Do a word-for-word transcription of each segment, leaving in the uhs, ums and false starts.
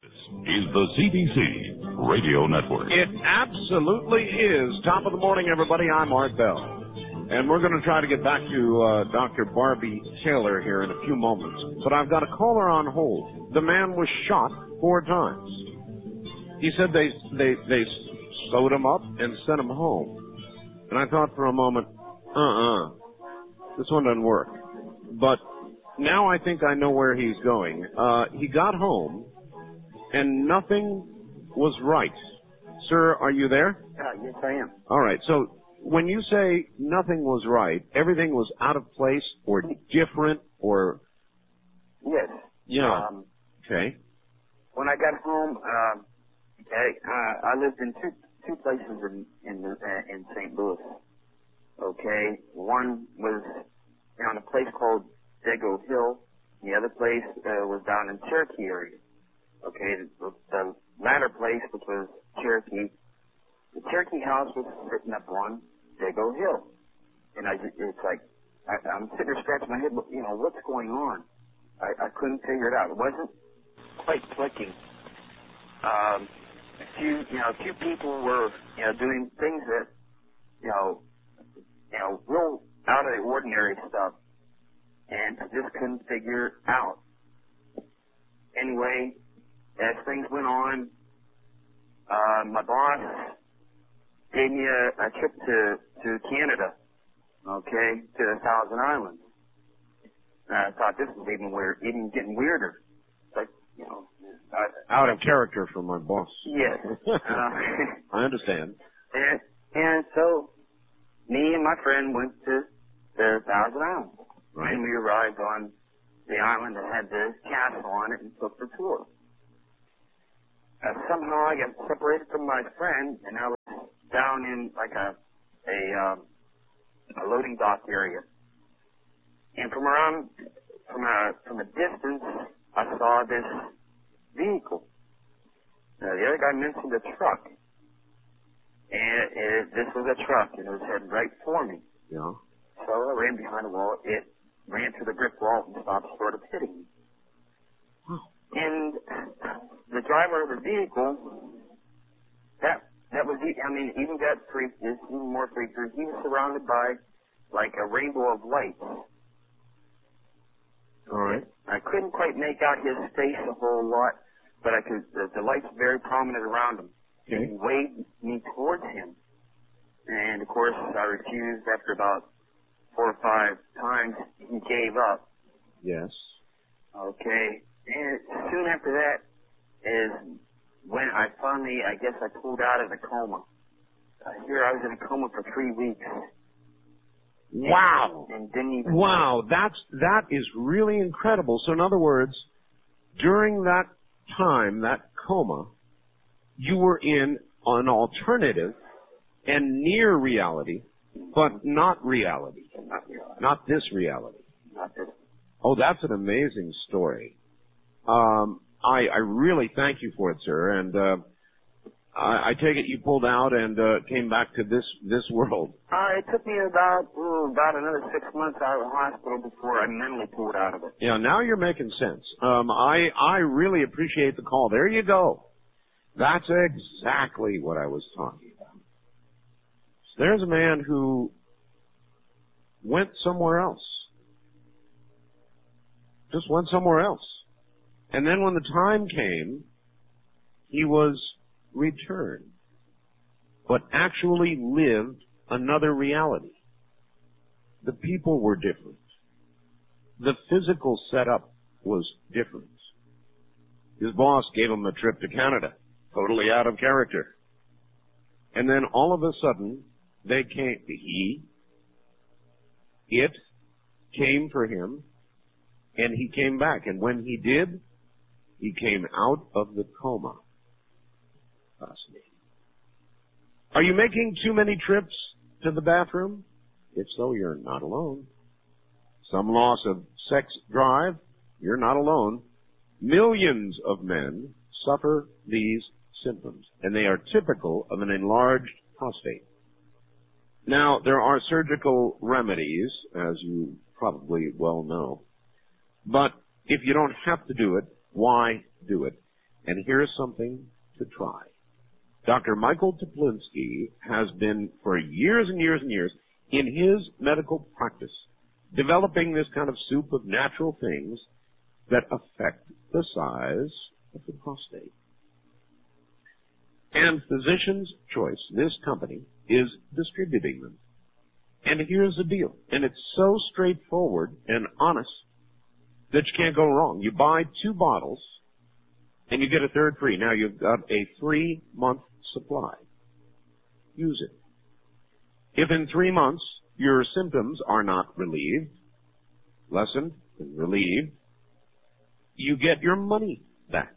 Is the C B C Radio Network. It absolutely is. Top of the morning, everybody. I'm Art Bell. And we're going to try to get back to uh, Doctor Barbie Taylor here in a few moments. But I've got a caller on hold. The man was shot four times. He said they, they, they sewed him up and sent him home. And I thought for a moment, uh-uh, this one doesn't work. But now I think I know where he's going. Uh, he got home, and nothing was right. Sir, are you there? Uh, yes, I am. All right. So when you say nothing was right, everything was out of place or different or... Yes. Yeah. Um, okay. when I got home, um, I, uh, I lived in two two places in in, uh, in Saint Louis. Okay. One was on a place called Dago Hill. The other place uh, was down in Cherokee area. Okay, the, the latter place, which was Cherokee, the Cherokee house was sitting up on Dago Hill. And I, it's like, I, I'm sitting there scratching my head, you know, what's going on? I, I couldn't figure it out. It wasn't quite clicking. Um, a few, you know, a few people were, you know, doing things that, you know, you know, real out of the ordinary stuff. And I just couldn't figure out. Anyway, as things went on, uh, my boss gave me a, a trip to, to Canada, okay, to the Thousand Islands. And I thought this was even weird, even getting weirder. But, you know. I, Out of character for my boss. Yes. uh, I understand. And, and so, me and my friend went to the Thousand Islands. Right. And we arrived on the island that had the castle on it and took the tour. Uh, somehow I got separated from my friend, and I was down in like a a, um, a loading dock area. And from around from a from a distance, I saw this vehicle. Uh, the other guy mentioned a truck, and it, this was a truck, and it was heading right for me. Yeah. So I ran behind the wall. It ran to the brick wall and stopped, sort of hitting me. And the driver of the vehicle, that that was, I mean, even got freaked, even more freaked. He was surrounded by like a rainbow of lights. All right. I couldn't quite make out his face a whole lot, but I could. The, the lights were very prominent around him. Okay. He waved me towards him, and of course I refused. After about four or five times, he gave up. Yes. Okay. And soon after that is when I finally, I guess I pulled out of the coma. Uh, here I was in a coma for three weeks. Wow. And, and didn't even... Wow, that's, that is really incredible. So in other words, during that time, that coma, you were in an alternative and near reality, but not reality. Not reality. Not this reality. Not this. Oh, that's an amazing story. Um, I, I really thank you for it, sir. And uh, I, I take it you pulled out and uh, came back to this this world. Uh, it took me about ooh, about another six months out of the hospital before I mentally pulled out of it. Yeah, now you're making sense. Um, I I really appreciate the call. There you go. That's exactly what I was talking about. So there's a man who went somewhere else. Just went somewhere else. And then when the time came, he was returned, but actually lived another reality. The people were different. The physical setup was different. His boss gave him a trip to Canada, totally out of character. And then all of a sudden, they came, he, it came for him, and he came back. And when he did, he came out of the coma. Fascinating. Are you making too many trips to the bathroom? If so, you're not alone. Some loss of sex drive? You're not alone. Millions of men suffer these symptoms, and they are typical of an enlarged prostate. Now, there are surgical remedies, as you probably well know, but if you don't have to do it, why do it? And here's something to try. Doctor Michael Teplinsky has been for years and years and years in his medical practice developing this kind of soup of natural things that affect the size of the prostate. And Physician's Choice, this company, is distributing them. And here's the deal. And it's so straightforward and honest that you can't go wrong. You buy two bottles and you get a third free. Now you've got a three-month supply. Use it. If in three months your symptoms are not relieved, lessened, and relieved, you get your money back.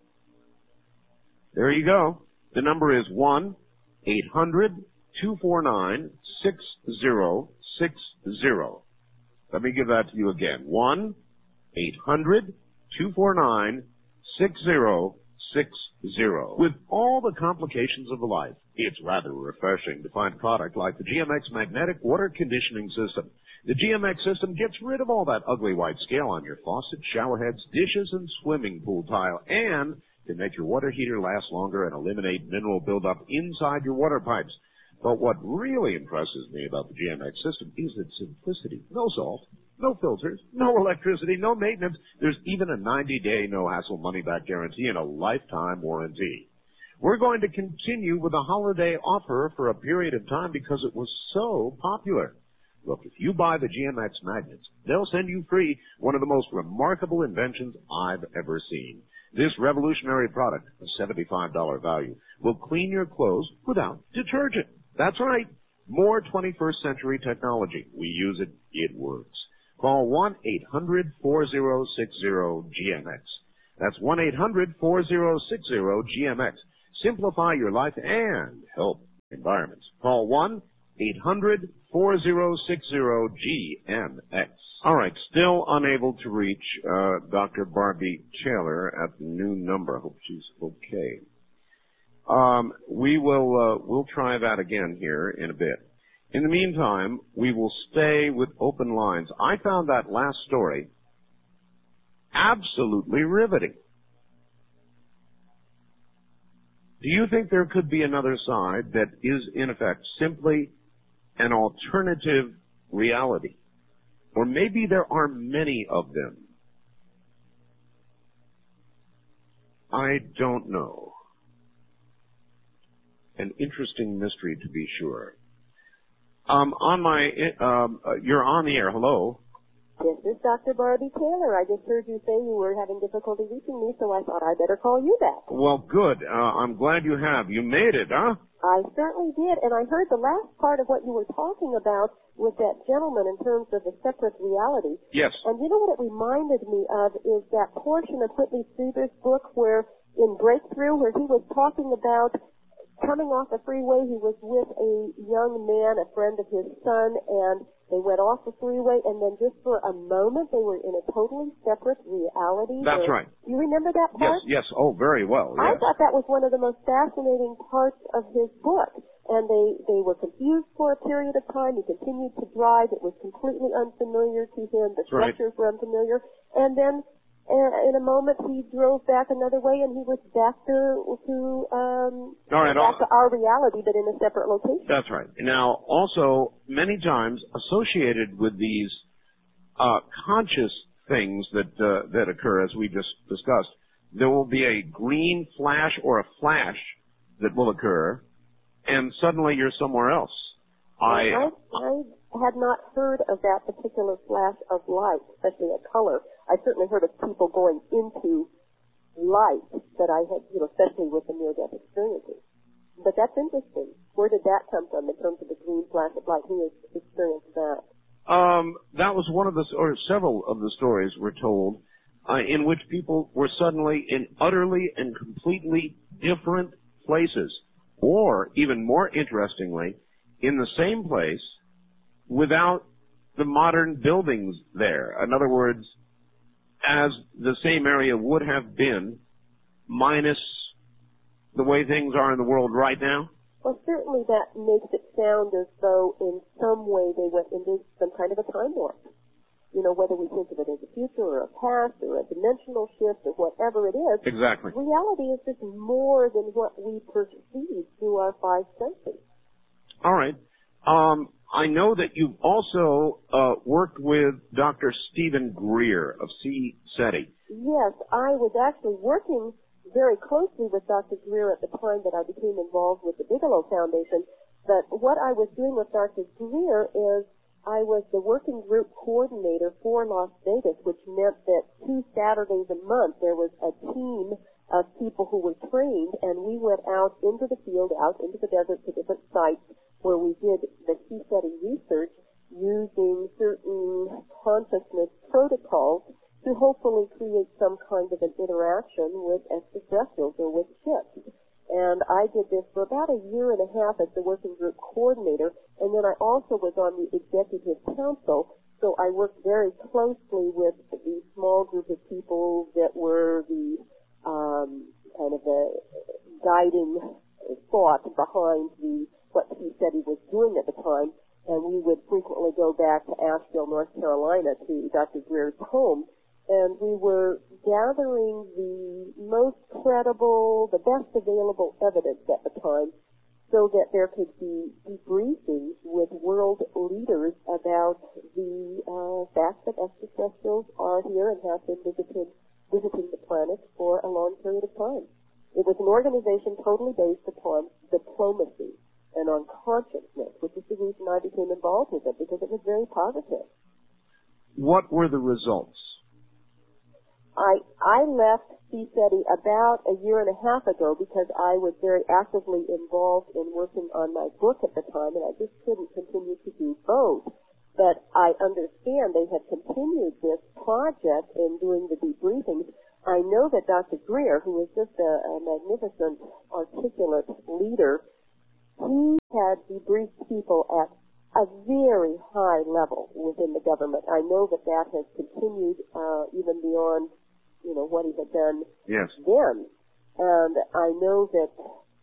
There you go. The number is one eight hundred two four nine six zero six zero. Let me give that to you again. one eight hundred two four nine six zero six zero. With all the complications of life, it's rather refreshing to find a product like the G M X Magnetic Water Conditioning System. The G M X system gets rid of all that ugly white scale on your faucet, shower heads, dishes, and swimming pool tile, and can make your water heater last longer and eliminate mineral buildup inside your water pipes. But what really impresses me about the G M X system is its simplicity. No salt, no filters, no electricity, no maintenance. There's even a ninety-day no-hassle money-back guarantee and a lifetime warranty. We're going to continue with a holiday offer for a period of time because it was so popular. Look, if you buy the G M X magnets, they'll send you free one of the most remarkable inventions I've ever seen. This revolutionary product, a seventy-five dollars value, will clean your clothes without detergent. That's right. More twenty-first century technology. We use it. It works. Call one eight hundred four oh six oh G M X. That's one eight hundred four oh six oh G M X. Simplify your life and help environments. Call one eight hundred four oh six oh G M X. All right, still unable to reach uh, Doctor Barbie Taylor at the new number. I hope she's okay. Um, we will uh, we'll try that again here in a bit. In the meantime, we will stay with open lines. I found that last story absolutely riveting. Do you think there could be another side that is, in effect, simply an alternative reality? Or maybe there are many of them. I don't know. An interesting mystery, to be sure. Um, on my, um, uh, you're on the air. Hello. This is Doctor Barbie Taylor. I just heard you say you were having difficulty reaching me, so I thought I'd better call you back. Well, good. Uh, I'm glad you have. You made it, huh? I certainly did, and I heard the last part of what you were talking about with that gentleman in terms of the separate reality. Yes. And you know what it reminded me of is that portion of Whitley Strieber's book where, in Breakthrough, where he was talking about coming off the freeway, he was with a young man, a friend of his son, and they went off the freeway, and then just for a moment, they were in a totally separate reality. That's where, right. Do you remember that part? Yes, yes. Oh, very well. I Yes. thought that was one of the most fascinating parts of his book. And they, they were confused for a period of time. He continued to drive. It was completely unfamiliar to him. The Right. structures were unfamiliar. And then uh, in a moment, he drove back another way, and he was back to, to um, All right, back all- to our reality, but in a separate location. That's right. Now, also, many times associated with these uh, conscious things that uh, that occur, as we just discussed, there will be a green flash or a flash that will occur, and suddenly you're somewhere else. I, I, I had not heard of that particular flash of light, especially a color. I certainly heard of people going into light that I had, you know, especially with the near-death experiences. But that's interesting. Where did that come from in terms of the green flash of light? Who has experienced that? Um, that was one of the, or several of the stories were told, uh, in which people were suddenly in utterly and completely different places, or even more interestingly, in the same place without the modern buildings there. In other words, as the same area would have been, minus the way things are in the world right now. Well, certainly that makes it sound as though in some way they went into some kind of a time warp. you know, whether we think of it as a future or a past or a dimensional shift or whatever it is, Exactly. reality is just more than what we perceive through our five senses. All right. Um, I know that you've also uh, worked with Doctor Stephen Greer of C SETI. Yes, I was actually working very closely with Doctor Greer at the time that I became involved with the Bigelow Foundation. But what I was doing with Doctor Greer is I was the working group coordinator for Las Vegas, which meant that two Saturdays a month there was a team of people who were trained, and we went out into the field, out into the desert to different sites where we did the C SETI research using certain consciousness protocols to hopefully create some kind of an interaction with extraterrestrials or with ships. And I did this for about a year and a half as the working group coordinator, and then I also was on the executive council, so I worked very closely with the small group of people that were the um, kind of the guiding thought behind the what C SETI was doing at the time, and we would frequently go back to Asheville, North Carolina, to Doctor Greer's home, and we were gathering the most credible, the best available evidence at the time so that there could be debriefings with world leaders about the uh, fact that extraterrestrials are here and have been visited, visiting the planet for a long period of time. It was an organization totally based upon diplomacy and on consciousness, which is the reason I became involved with it, because it was very positive. What were the results? I I left C SETI about a year and a half ago because I was very actively involved in working on my book at the time, and I just couldn't continue to do both. But I understand they had continued this project in doing the debriefings. I know that Doctor Greer, who is just a, a magnificent, articulate leader, he had debriefed people at a very high level within the government. I know that that has continued uh, even beyond, you know, what he had done Yes. then. And I know that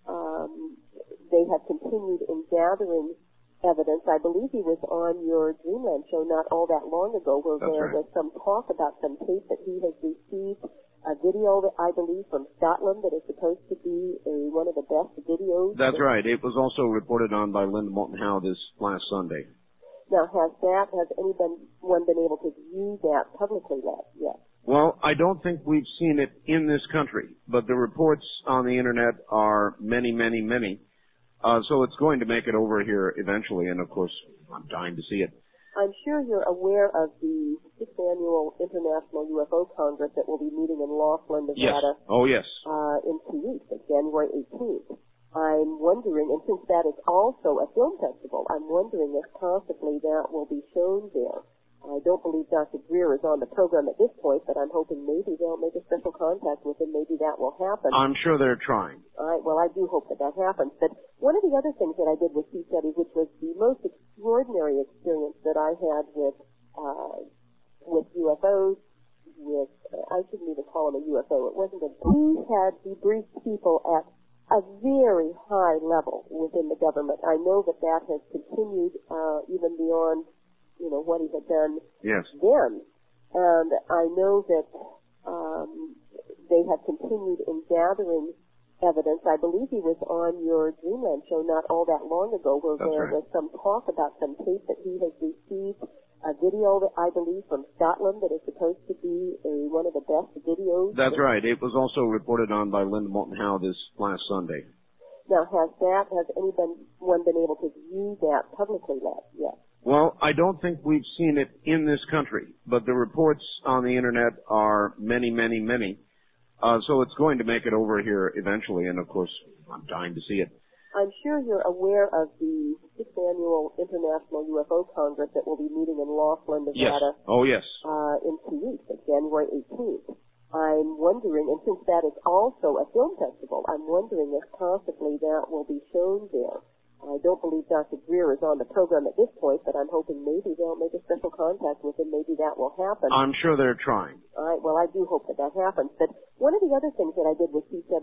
um, they have continued in gathering evidence. I believe he was on your Dreamland show not all that long ago, where That's there right. was some talk about some tape that he has received, a video that I believe from Scotland that is supposed to be a, one of the best videos. That's right. It was also reported on by Linda Moulton Howe this last Sunday. Now, has that, has anyone been able to view that publicly yet? Well, I don't think we've seen it in this country, but the reports on the Internet are many, many, many. Uh, so it's going to make it over here eventually, and of course, I'm dying to see it. I'm sure you're aware of the sixth Annual International U F O Congress that will be meeting in Laughlin, Nevada. Yes. Oh, yes. Uh, in two weeks, on January eighteenth. I'm wondering, and since that is also a film festival, I'm wondering if possibly that will be shown there. I don't believe Doctor Greer is on the program at this point, but I'm hoping maybe they'll make a special contact with him. Maybe that will happen. I'm sure they're trying. All right, well, I do hope that that happens. But one of the other things that I did with C SETI, which was the most extraordinary experience that I had with uh, with U F Os, with, uh, I shouldn't even call him a U F O. It wasn't a, he had debriefed people at a very high level within the government. I know that that has continued uh, even beyond, you know, what he had done Yes. then. And I know that um, they have continued in gathering evidence. I believe he was on your Dreamland show not all that long ago, where That's there right. was some talk about some tape that he has received, a video that I believe from Scotland that is supposed to be a, one of the best videos. That's right. It was also reported on by Linda Moulton Howe this last Sunday. Now, has that, has anyone been able to view that publicly yet? Well, I don't think we've seen it in this country, but the reports on the Internet are many, many, many. Uh, so it's going to make it over here eventually, and of course, I'm dying to see it. I'm sure you're aware of the sixth Annual International U F O Congress that will be meeting in Laughlin, Nevada. Yes. Oh, yes. Uh, in two weeks, on January eighteenth. I'm wondering, and since that is also a film festival, I'm wondering if possibly that will be shown there. I don't believe Doctor Greer is on the program at this point, but I'm hoping maybe they'll make a special contact with him. Maybe that will happen. I'm sure they're trying. All right, well, I do hope that that happens. But one of the other things that I did with C SETI